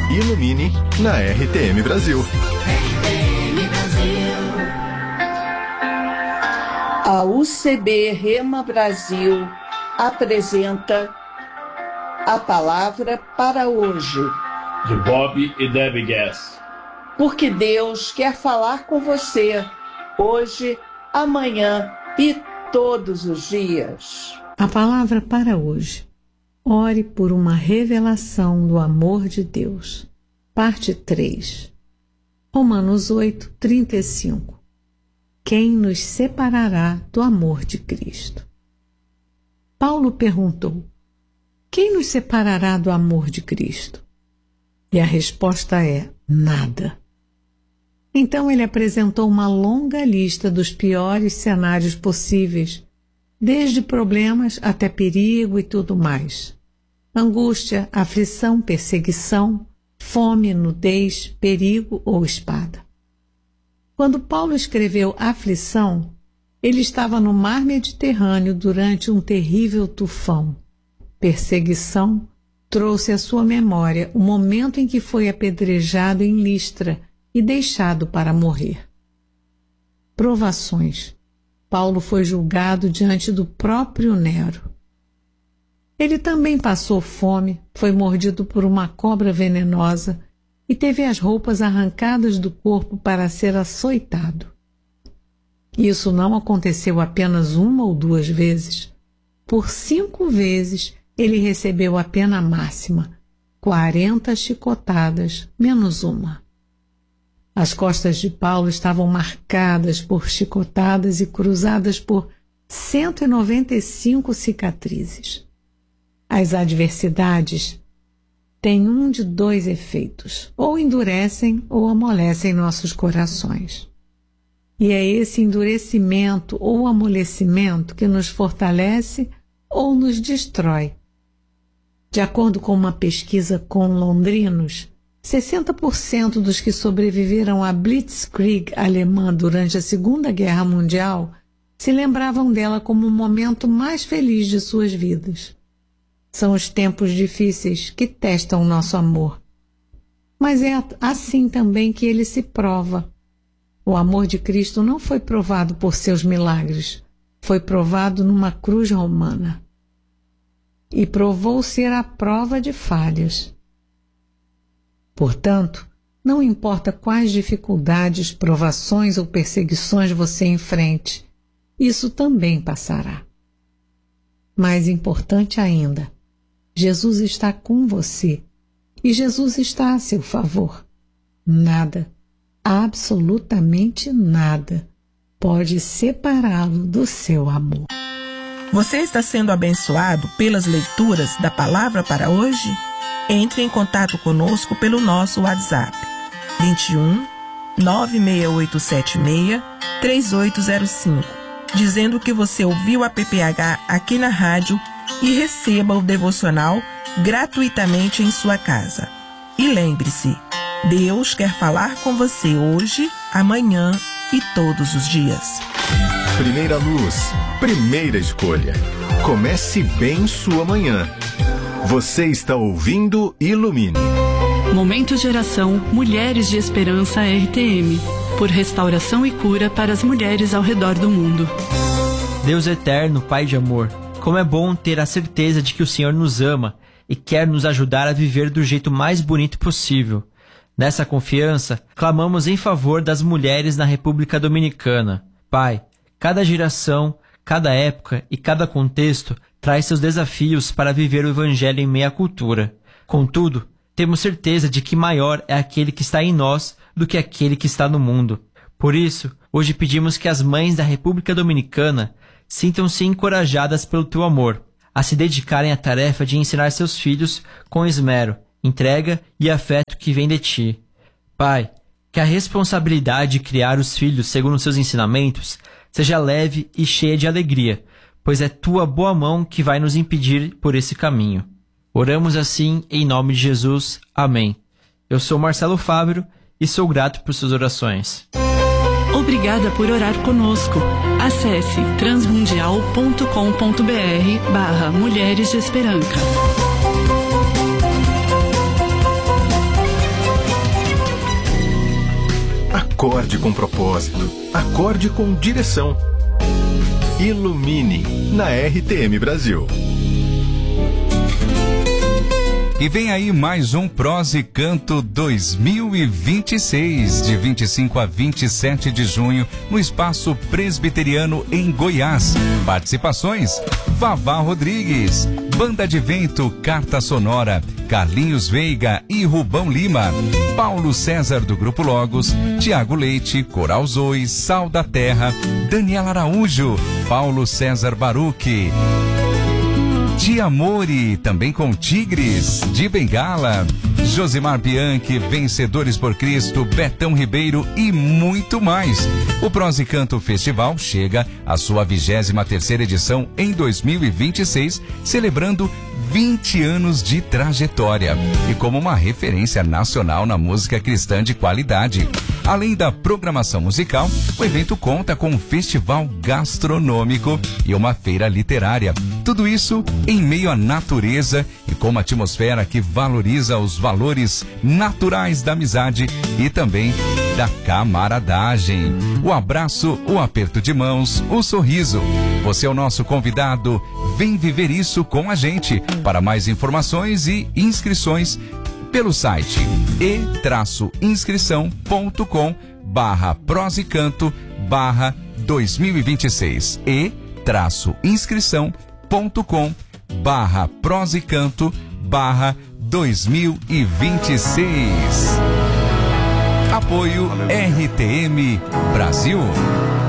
Ilumine na RTM Brasil. A UCB Rema Brasil apresenta a palavra para hoje. De Bob e Debbie Gass. Porque Deus quer falar com você hoje, amanhã e todos os dias. A palavra para hoje. Ore por uma revelação do amor de Deus. Parte 3. Romanos 8, 35. Quem nos separará do amor de Cristo? Paulo perguntou: quem nos separará do amor de Cristo? E a resposta é: nada. Então ele apresentou uma longa lista dos piores cenários possíveis, desde problemas até perigo e tudo mais. Angústia, aflição, perseguição, fome, nudez, perigo ou espada. Quando Paulo escreveu aflição, ele estava no mar Mediterrâneo durante um terrível tufão. Perseguição trouxe à sua memória o momento em que foi apedrejado em Listra e deixado para morrer. Provações. Paulo foi julgado diante do próprio Nero. Ele também passou fome, foi mordido por uma cobra venenosa e teve as roupas arrancadas do corpo para ser açoitado. Isso não aconteceu apenas uma ou duas vezes. Por 5 vezes ele recebeu a pena máxima, 40 chicotadas menos uma. As costas de Paulo estavam marcadas por chicotadas e cruzadas por 195 cicatrizes. As adversidades têm um de 2 efeitos: ou endurecem ou amolecem nossos corações. E é esse endurecimento ou amolecimento que nos fortalece ou nos destrói. De acordo com uma pesquisa com londrinos, 60% dos que sobreviveram à Blitzkrieg alemã durante a Segunda Guerra Mundial se lembravam dela como o momento mais feliz de suas vidas. São os tempos difíceis que testam o nosso amor. Mas é assim também que ele se prova. O amor de Cristo não foi provado por seus milagres, foi provado numa cruz romana. E provou ser a prova de falhas. Portanto, não importa quais dificuldades, provações ou perseguições você enfrente, isso também passará. Mais importante ainda, Jesus está com você e Jesus está a seu favor. Nada, absolutamente nada, pode separá-lo do seu amor. Você está sendo abençoado pelas leituras da palavra para hoje? Entre em contato conosco pelo nosso WhatsApp 21 96876 3805, dizendo que você ouviu a PPH aqui na rádio e receba o devocional gratuitamente em sua casa. E lembre-se, Deus quer falar com você hoje, amanhã e todos os dias. Primeira luz, primeira escolha. Comece bem sua manhã. Você está ouvindo Ilumine. Momento Geração Mulheres de Esperança RTM. Por restauração e cura para as mulheres ao redor do mundo. Deus eterno, Pai de amor, como é bom ter a certeza de que o Senhor nos ama e quer nos ajudar a viver do jeito mais bonito possível. Nessa confiança, clamamos em favor das mulheres na República Dominicana. Pai, cada geração, cada época e cada contexto traz seus desafios para viver o Evangelho em meia cultura. Contudo, temos certeza de que maior é aquele que está em nós do que aquele que está no mundo. Por isso, hoje pedimos que as mães da República Dominicana sintam-se encorajadas pelo teu amor, a se dedicarem à tarefa de ensinar seus filhos com esmero, entrega e afeto que vem de ti. Pai, que a responsabilidade de criar os filhos segundo seus ensinamentos seja leve e cheia de alegria, pois é tua boa mão que vai nos impedir por esse caminho. Oramos assim em nome de Jesus. Amém. Eu sou Marcelo Fábio e sou grato por suas orações. Obrigada por orar conosco. Acesse transmundial.com.br/Mulheres de Esperança. Acorde com propósito. Acorde com direção. Ilumine na RTM Brasil. E vem aí mais um Prosa e Canto 2026, de 25 a 27 de junho, no Espaço Presbiteriano em Goiás. Participações: Vavá Rodrigues, Banda de Vento Carta Sonora, Carlinhos Veiga e Rubão Lima, Paulo César do Grupo Logos, Tiago Leite, Coral Zoe, Sal da Terra, Daniela Araújo, Paulo César Baruque, de Amore, também com Tigres, de Bengala, Josimar Bianchi, Vencedores por Cristo, Betão Ribeiro e muito mais. O Prosa e Canto Festival chega à sua 23ª edição em 2026, celebrando 20 anos de trajetória e como uma referência nacional na música cristã de qualidade. Além da programação musical, o evento conta com um festival gastronômico e uma feira literária. Tudo isso em meio à natureza e com uma atmosfera que valoriza os valores naturais da amizade e também da camaradagem. O abraço, o aperto de mãos, o sorriso. Você é o nosso convidado. Vem viver isso com a gente. Para mais informações e inscrições, pelo site e-inscrição.com/prosicanto/2026 e-inscrição.com/prosicanto/2026. Apoio RTM Brasil.